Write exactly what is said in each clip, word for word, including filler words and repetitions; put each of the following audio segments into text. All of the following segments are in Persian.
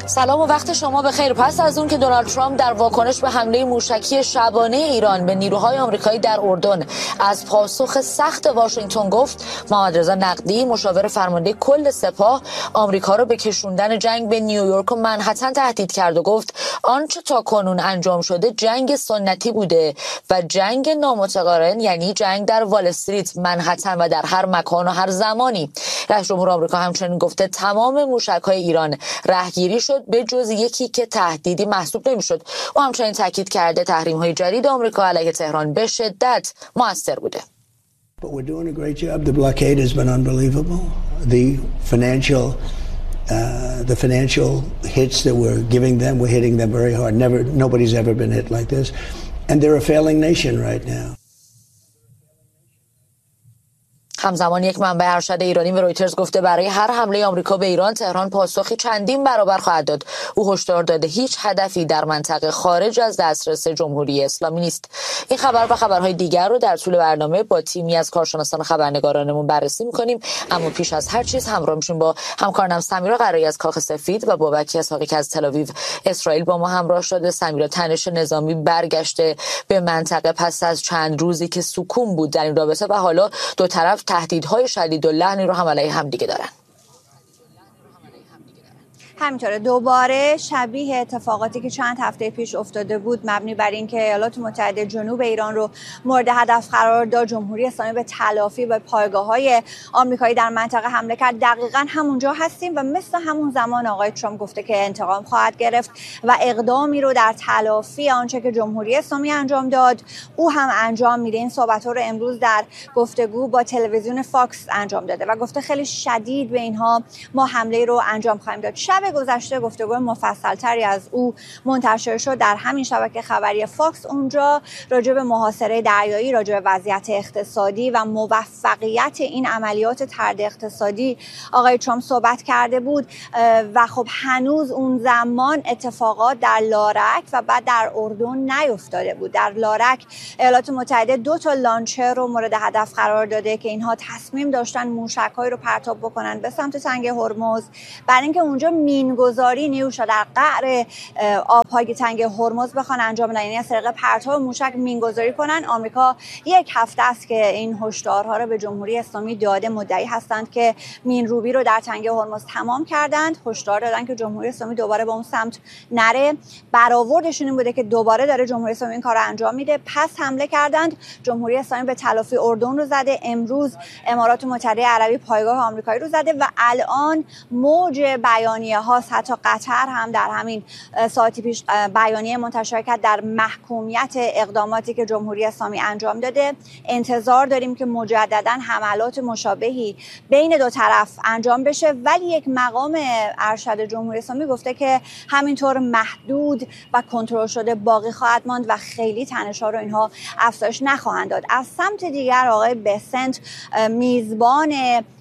سلام و وقت شما بخیر. پس از اون که دونالد ترامپ در واکنش به حمله موشکی شبانه ایران به نیروهای آمریکایی در اردن از پاسخ سخت واشنگتن گفت، محمد رضا نقدی مشاور فرمانده کل سپاه آمریکا را به کشوندن جنگ به نیویورک و منهتن تهدید کرد و گفت آنچه تا کنون انجام شده جنگ سنتی بوده و جنگ نامتقارن یعنی جنگ در وال استریت، منهتن و در هر مکان و هر زمانی. رئیس جمهور آمریکا همچنین گفته تمام موشک‌های ایران رهگیری شد به جز یکی که تهدیدی محسوب نمی‌شد. او همچنین تاکید کرده تحریم‌های جدید آمریکا علیه تهران به شدت مؤثر بوده. But we're doing a great job. The blockade has been unbelievable. The financial uh, the financial hits that we're giving them, we're hitting them very hard. Never nobody's ever been hit like this. And they're a failing nation right now. همزمان یک منبع ارشد ایرانی به رویترز گفته برای هر حمله آمریکا به ایران تهران پاسخی چندین برابر خواهد داد. او هشدار داده هیچ هدفی در منطقه خارج از دسترس جمهوری اسلامی نیست. این خبر و خبرهای دیگر رو در طول برنامه با تیمی از کارشناسان خبرنگارانمون بررسی می‌کنیم، اما پیش از هر چیز همراه میشیم با همکارم سمیرا قرایی از کاخ سفید و بابک اسحاقی که از تل‌آویو اسرائیل با ما همراه شده. سمیرا، تنش نظامی برگشته به منطقه پس از چند روزی که سکون بود در این رابطه و حالا دو طرف تهدیدهای شدید و لحنی رو هم علیه هم دیگه دارن. همینطوره دوباره شبیه اتفاقاتی که چند هفته پیش افتاده بود مبنی بر اینکه ایالات متحده جنوب ایران رو مورد هدف قرار داد، جمهوری اسلامی به تلافی به پایگاه‌های آمریکایی در منطقه حمله کرد. دقیقاً همونجا هستیم و مثل همون زمان آقای ترامپ گفته که انتقام خواهد گرفت و اقدامی رو در تلافی آنچه که جمهوری اسلامی انجام داد او هم انجام میده. این صحبت‌ها رو امروز در گفتگو با تلویزیون فاکس انجام داده و گفته خیلی شدید به اینها ما حمله رو انجام خواهیم داد. شب گذشته گفتگو مفصل‌تری از او منتشر شد در همین شبکه خبری فاکس. اونجا راجع به محاصره دریایی، راجع به وضعیت اقتصادی و موفقیت این عملیات طرد اقتصادی آقای ترامپ صحبت کرده بود و خب هنوز اون زمان اتفاقات در لارک و بعد در اردن نیفتاده بود. در لارک ایالات متحده دو تا لانچر رو مورد هدف قرار داده که اینها تصمیم داشتن موشک‌هایی رو پرتاب بکنن به سمت تنگ هرمز، برای اینکه اونجا مینگذاری نیوشا در قعر آبهای تنگ هرمز بخوان انجام بدن، یعنی از طریق پرتاب موشک مینگذاری کنن. آمریکا یک هفته است که این هشدارها رو به جمهوری اسلامی داده، مدعی هستند که مینروبی رو در تنگ هرمز تمام کردند، هشدار دادن که جمهوری اسلامی دوباره به اون سمت نره. برآوردشون این بوده که دوباره داره جمهوری اسلامی این کارو انجام میده. پس حمله کردند، جمهوری اسلامی به تلافی اردن رو زده، امروز امارات متحده عربی پایگاه آمریکایی رو زده و الان موج بیانیه هاست. حتی قطر هم در همین ساعتی پیش بیانیه منتشر کرد در محکومیت اقداماتی که جمهوری اسلامی انجام داده. انتظار داریم که مجددا حملات مشابهی بین دو طرف انجام بشه، ولی یک مقام ارشد جمهوری اسلامی گفته که همینطور محدود و کنترل شده باقی خواهد ماند و خیلی تنش‌ها رو اینها افزایش نخواهند داد. از سمت دیگر آقای بسنت میزبان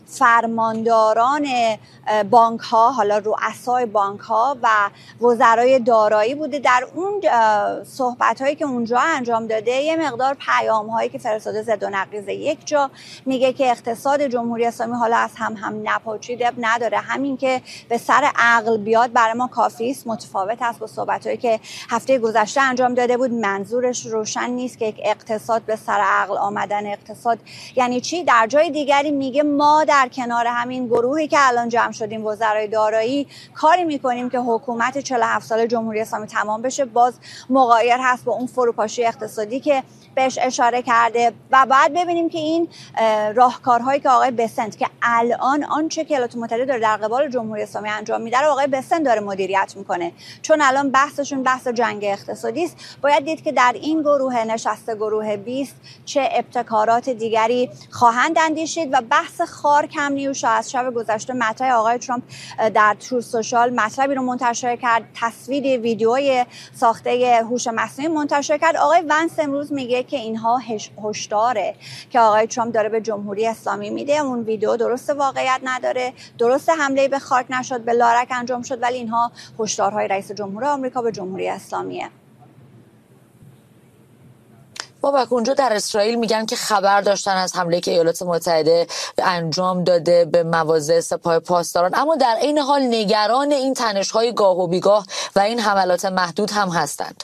فرمانداران بانک ها، حالا رؤسای بانک ها و وزرای دارایی بوده. در اون صحبت هایی که اونجا انجام داده یه مقدار پیام هایی که فرستاده زد و نقیضه. یک جا میگه که اقتصاد جمهوری اسلامی حالا از هم هم نپاچید نداره، همین که به سر عقل بیاد برای ما کافی است. متفاوت است با صحبت هایی که هفته گذشته انجام داده بود. منظورش روشن نیست که یک اقتصاد به سر عقل آمدن اقتصاد یعنی چی. در جای دیگری میگه ما در کنار همین گروهی که الان جمع شدیم وزرای دارایی کاری میکنیم که حکومت چهل و هفت ساله جمهوری اسلامی تمام بشه. باز مغایر هست با اون فروپاشی اقتصادی که بهش اشاره کرده و بعد ببینیم که این راهکارهایی که آقای بسنت که الان آنچه که ایالات متحده داره در قبال جمهوری اسلامی انجام میده رو آقای بسنت داره مدیریت میکنه، چون الان بحثشون بحث جنگ اقتصادی است. باید دید که در این گروه نشسته گروه بیست چه ابتکارات دیگری خواهند اندیشید و بحث خار کم نیوشا از شب گذشته مطرح آقای ترامپ در ترو سوشال مطلبی رو منتشر کرد، تصویر ویدیوی ساخته هوش مصنوعی منتشر کرد. آقای ونس امروز میگه که اینها هشداره که آقای ترامپ داره به جمهوری اسلامی میده. اون ویدیو درست واقعیت نداره، درست حمله به خاک نشد، به لارک انجام شد، ولی اینها هشدارهای رئیس جمهور آمریکا به جمهوری اسلامیه. بابک اونجا در اسرائیل میگن که خبر داشتن از حمله که ایالات متحده انجام داده به مواضع سپاه پاسداران، اما در عین حال نگران این تنش‌های گاه و بیگاه و این حملات محدود هم هستند.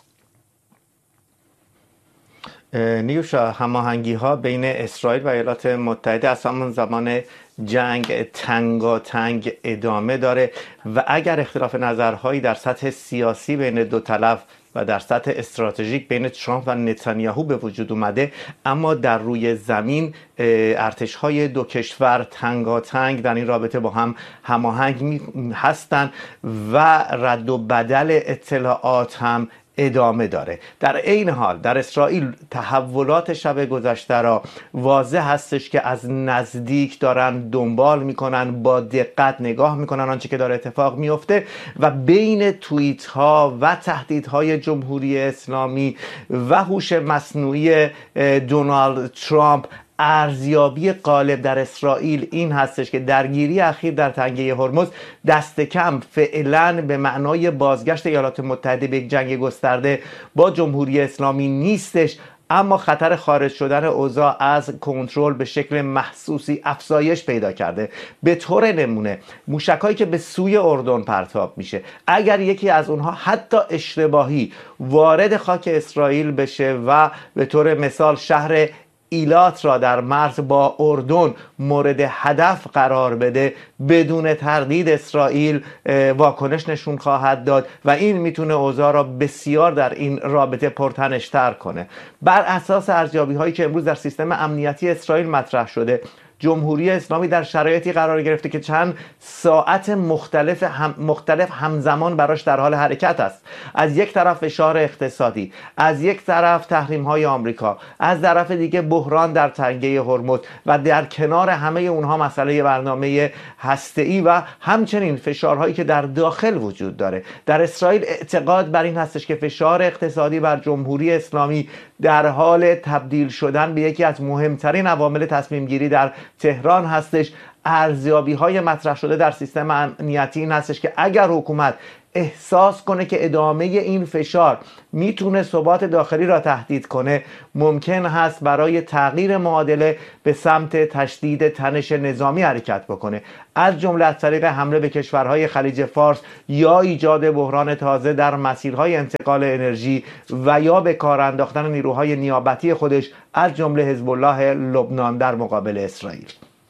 نیوشا، هماهنگی ها بین اسرائیل و ایالات متحده از همون زمان جنگ تنگاتنگ ادامه داره و اگر اختلاف نظرهایی در سطح سیاسی بین دو طرف و در سطح استراتژیک بین ترامپ و نتانیاهو به وجود اومده، اما در روی زمین ارتش‌های دو کشور تنگاتنگ در این رابطه با هم هماهنگ هستند و رد و بدل اطلاعات هم ادامه داره. در این حال در اسرائیل تحولات شب گذشته را واضح هستش که از نزدیک دارن دنبال میکنن، با دقت نگاه میکنن آنچه که داره اتفاق میفته و بین توییت ها و تهدیدهای جمهوری اسلامی و هوش مصنوعی دونالد ترامپ ارزیابی غالب در اسرائیل این هستش که درگیری اخیر در تنگه هرمز دست کم فعلا به معنای بازگشت ایالات متحده به یک جنگ گسترده با جمهوری اسلامی نیستش، اما خطر خارج شدن اوضاع از کنترل به شکل محسوسی افزایش پیدا کرده. به طور نمونه موشک‌هایی که به سوی اردن پرتاب میشه، اگر یکی از اونها حتی اشتباهی وارد خاک اسرائیل بشه و به طور مثال شهر ایلات را در مرز با اردن مورد هدف قرار بده، بدون تردید اسرائیل واکنش نشون خواهد داد و این میتونه اوضاع را بسیار در این رابطه پرتنش‌تر کنه. بر اساس ارزیابی هایی که امروز در سیستم امنیتی اسرائیل مطرح شده، جمهوری اسلامی در شرایطی قرار گرفته که چند ساعت مختلف هم مختلف همزمان براش در حال حرکت است. از یک طرف فشار اقتصادی، از یک طرف تحریم های آمریکا، از طرف دیگه بحران در تنگه هرمز و در کنار همه اونها مسئله برنامه هسته‌ای و همچنین فشارهایی که در داخل وجود داره. در اسرائیل اعتقاد بر این هستش که فشار اقتصادی بر جمهوری اسلامی در حال تبدیل شدن به یکی از مهمترین عوامل تصمیم گیری در تهران هستش. ارزیابی های مطرح شده در سیستم امنیتی این هستش که اگر حکومت احساس کنه که ادامه این فشار میتونه ثبات داخلی را تهدید کنه، ممکن هست برای تغییر معادله به سمت تشدید تنش نظامی حرکت بکنه، از جمله از طریق حمله به کشورهای خلیج فارس یا ایجاد بحران تازه در مسیرهای انتقال انرژی و یا به کار انداختن نیروهای نیابتی خودش از جمله حزب الله لبنان در مقابل اسرائیل.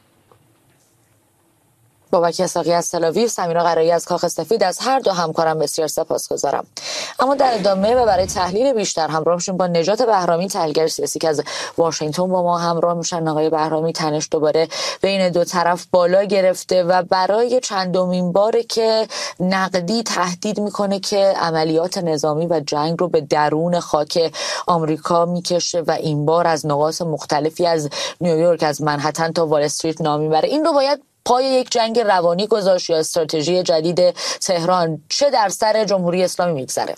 بابک اسحاقی از تل‌آویو، سمیرا قرایی از کاخ سفید، از هر دو همکارم بسیار سپاسگزارم. اما در ادامه و برای تحلیل بیشتر همراه میشیم با نجات بهرامی، تحلیلگر سیاسی که از واشنگتن با ما همراه میشن. آقای بهرامی، تنش دوباره بین دو طرف بالا گرفته و برای چندمین باره که نقدی تهدید میکنه که عملیات نظامی و جنگ رو به درون خاک آمریکا میکشه و این بار از نقاط مختلفی از نیویورک، از منهتن تا وال استریت نام میبره. این رو باید پای یک جنگ روانی گذاشت یا استراتژی جدید تهران چه در سر جمهوری اسلامی میگذره؟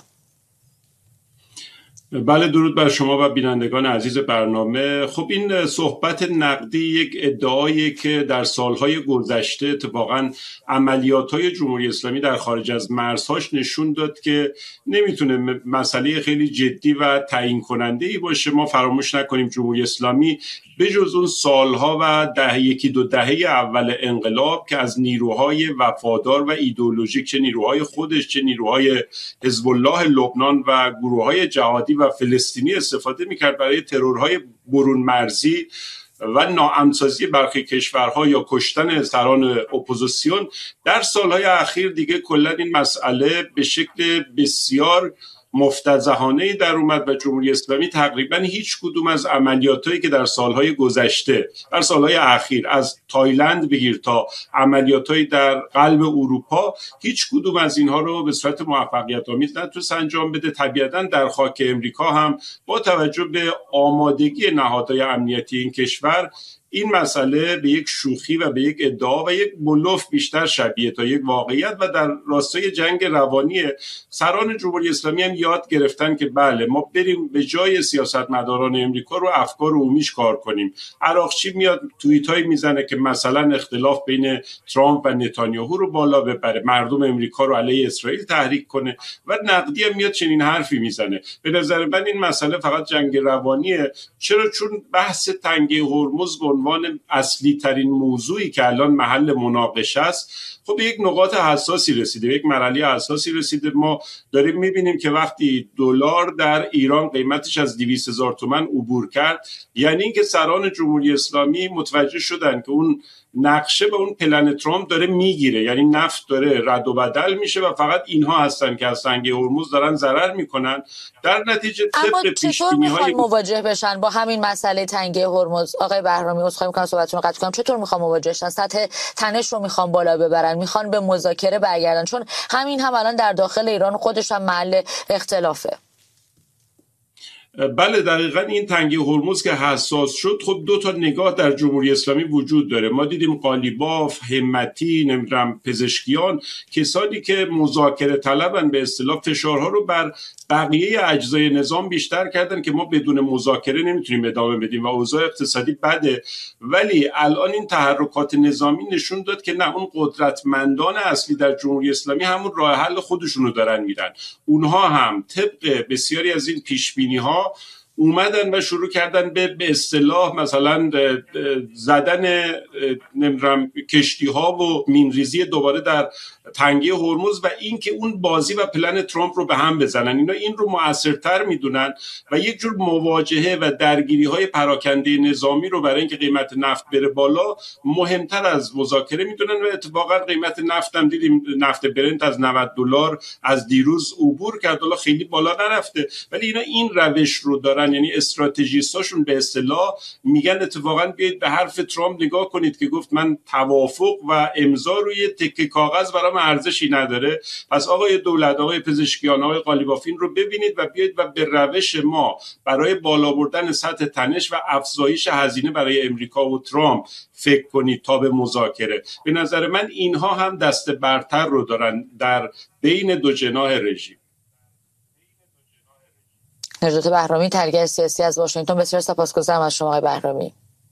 بله، درود بر شما و بینندگان عزیز برنامه. خب این صحبت نقدی یک ادعایی که در سالهای گذشته اتفاقا عملیات‌های جمهوری اسلامی در خارج از مرزهاش نشون داد که نمیتونه مسئله خیلی جدی و تعیین کننده‌ای باشه. ما فراموش نکنیم جمهوری اسلامی به جز اون سالها و ده یکی دو دهه اول انقلاب که از نیروهای وفادار و ایدئولوژیک، چه نیروهای خودش چه نیروهای حزب الله لبنان و گروه‌های جهادی و فلسطینی استفاده میکرد برای ترورهای برون مرزی و ناامن‌سازی برخی کشورها یا کشتن سران اپوزیسیون. در سالهای اخیر دیگه کلا این مسئله به شکل بسیار مفتضحانه‌ای در اومد و جمهوری اسلامی تقریبا هیچ کدوم از عملیاتایی که در سالهای گذشته، در سالهای اخیر، از تایلند بگیر تا عملیاتایی در قلب اروپا، هیچ کدوم از اینها رو به صورت موفقیت آمیز نتونست انجام بده. طبیعتاً در خاک امریکا هم با توجه به آمادگی نهادهای امنیتی این کشور این مسئله به یک شوخی و به یک ادعا و یک بلوف بیشتر شبیه تا یک واقعیت و در راستای جنگ روانی سران جمهوری اسلامی هم یاد گرفتن که بله ما بریم به جای سیاستمداران امریکا رو افکار عمومیش کار کنیم. عراقچی میاد توییتای میزنه که مثلا اختلاف بین ترامپ و نتانیاهو رو بالا ببره، مردم امریکا رو علیه اسرائیل تحریک کنه و نقدی هم میاد چنین حرفی میزنه. به نظر من این مسئله فقط جنگ روانیه. چرا؟ چون بحث تنگه هرمز به عنوان اصلی ترین موضوعی که الان محل مناقشه است خب به یک نقاط حساسی رسیده، به یک مرحله حساسی رسیده. ما داریم میبینیم که وقتی دلار در ایران قیمتش از دویست هزار تومان عبور کرد، یعنی اینکه سران جمهوری اسلامی متوجه شدن که اون نقشه به اون پلن ترامپ داره میگیره، یعنی نفت داره رد و بدل میشه و فقط اینها هستن که از تنگه هرمز دارن ضرر میکنن. در نتیجه اما طبق چطور میخوان های... مواجه بشن با همین مسئله تنگه هرمز؟ آقای بهرامی عذرخواهی میکنم صحبتتون رو قطع کنم، چطور میخوان مواجه بشن؟ سطح تنش رو میخوان بالا ببرن، میخوان به مذاکره برگردن؟ چون همین هم الان در داخل ایران خودش هم محل اختلافه. بله دقیقاً این تنگه هرمز که حساس شد خب دو تا نگاه در جمهوری اسلامی وجود داره. ما دیدیم قالیباف، همتی، نمیدونم پزشکیان، کسانی که مذاکره طلبن به اصطلاح فشارها رو بر بقیه اجزای نظام بیشتر کردن که ما بدون مذاکره نمیتونیم ادامه بدیم و اوضاع اقتصادی بده. ولی الان این تحرکات نظامی نشون داد که نه، اون قدرتمندان اصلی در جمهوری اسلامی همون راه حل خودشونو دارن میرن. اونها هم طبق بسیاری از این پیشبینی‌ها اومدن و شروع کردن به به اصطلاح مثلا زدن نمیدونم کشتی ها و مینریزی دوباره در تنگه هرمز و اینکه اون بازی و پلن ترامپ رو به هم بزنن. اینا این رو مؤثرتر میدونن و یک جور مواجهه و درگیری های پراکنده نظامی رو برای اینکه قیمت نفت بره بالا مهمتر از مذاکره میدونن و اتفاقا قیمت نفت هم دیدیم، نفت برنت از نود دلار از دیروز عبور کرد، حالا خیلی بالا نرفته، ولی اینا این روش رو دارن، یعنی استراتژیستاشون به اصطلاح میگن اتفاقا بیاید به حرف ترامپ نگاه کنید که گفت من توافق و امضا روی تکه کاغذ برام ارزشی نداره. پس آقای دولت، آقای پزشکیان، آقای قالیبافین رو ببینید و بیاید و به روش ما برای بالا بردن سطح تنش و افزایش هزینه برای امریکا و ترامپ فکر کنید تا به مذاکره. به نظر من اینها هم دست برتر رو دارن در بین دو جناح رژیم. نجات بهرامی، تحلیلگر سیاسی از واشنگتن، بسیار سپاسگزارم از شما آقای بهرامی.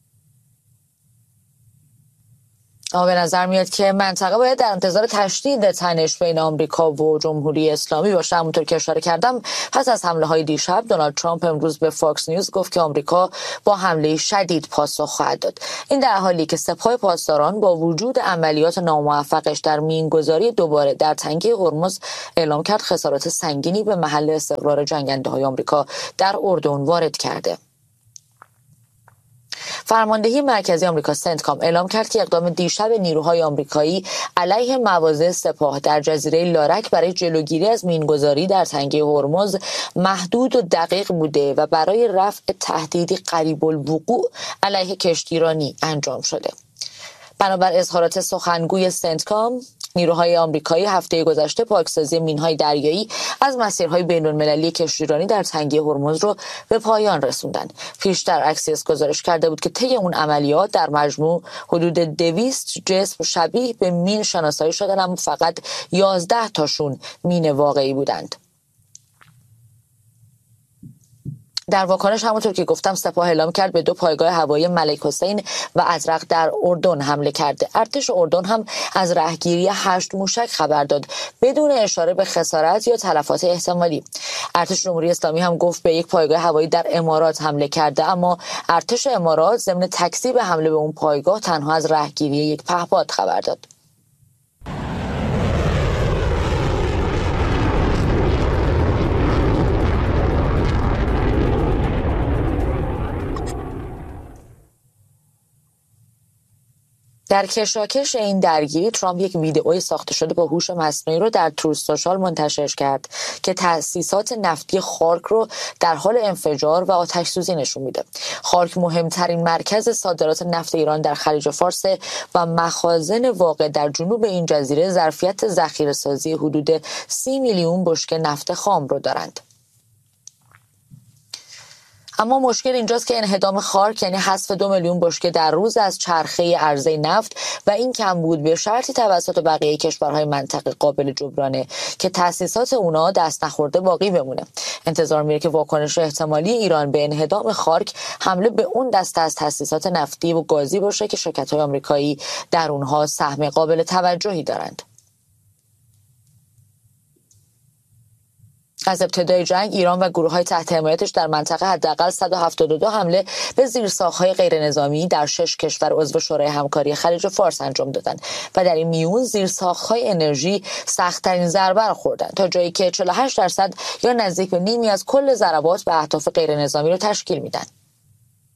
اما به نظر میاد که منطقه باید در انتظار تشدید تنش بین آمریکا و جمهوری اسلامی باشه. همونطور که اشاره کردم پس از حمله های دیشب، دونالد ترامپ امروز به فاکس نیوز گفت که آمریکا با حمله شدید پاسخ خواهد داد. این در حالی که سپاه پاسداران با وجود عملیات ناموفقش در مینگذاری دوباره در تنگه هرمز اعلام کرد خسارات سنگینی به محل استقرار جنگنده‌های آمریکا در اردن وارد کرده. فرماندهی مرکزی آمریکا سنتکام اعلام کرد که اقدام دیشب نیروهای آمریکایی علیه مواضع سپاه در جزیره لارک برای جلوگیری از مینگذاری در تنگه هرمز محدود و دقیق بوده و برای رفع تهدیدی قریب الوقوع علیه کشتیرانی انجام شده. بنابر اظهارات سخنگوی سنتکام، نیروهای آمریکایی هفته گذشته پاکسازی مین‌های دریایی از مسیرهای بین‌المللی کشتیرانی در تنگه هرمز رو به پایان رسوندند. پیشتر اکسیوس گزارش کرده بود که طی اون عملیات در مجموع حدود دویست جسم شبیه به مین شناسایی شدن، اما فقط یازده تاشون مین واقعی بودند. در واکنش همونطور که گفتم سپاه اعلام کرد به دو پایگاه هوایی ملک حسین و ازرق در اردن حمله کرده. ارتش اردن هم از رهگیری هشت موشک خبر داد بدون اشاره به خسارت یا تلفات احتمالی. ارتش جمهوری اسلامی هم گفت به یک پایگاه هوایی در امارات حمله کرده، اما ارتش امارات ضمن تکذیب حمله به اون پایگاه تنها از رهگیری یک پهپاد خبر داد. در کشاکش این درگیری ترامپ یک ویدئوی ساخته شده با هوش مصنوعی رو در تروث سوشال منتشر کرد که تأسیسات نفتی خارک رو در حال انفجار و آتش سوزی نشون میده. خارک مهمترین مرکز صادرات نفت ایران در خلیج فارس و مخازن واقع در جنوب این جزیره ظرفیت ذخیره‌سازی حدود سی میلیون بشکه نفت خام رو دارند. اما مشکل اینجاست که انهدام خارک یعنی حذف دو میلیون بشکه در روز از چرخه عرضه نفت و این کمبود به شرطی توسط بقیه کشورهای منطقه قابل جبرانه که تأسیسات اونا دست نخورده باقی بمونه. انتظار میره که واکنش احتمالی ایران به انهدام خارک حمله به اون دسته از تأسیسات نفتی و گازی باشه که شرکت‌های آمریکایی در اونها سهم قابل توجهی دارند. از ابتدای جنگ ایران و گروه‌های تحت حمایتش در منطقه حداقل صد و هفتاد و دو حمله به زیرساخت‌های غیرنظامی در شش کشور عضو شورای همکاری خلیج فارس انجام دادند و در این میون زیرساخت‌های انرژی سخت‌ترین ضربه را خوردند تا جایی که چهل و هشت درصد یا نزدیک به نیمی از کل ضربات به اهداف غیرنظامی را تشکیل میدن.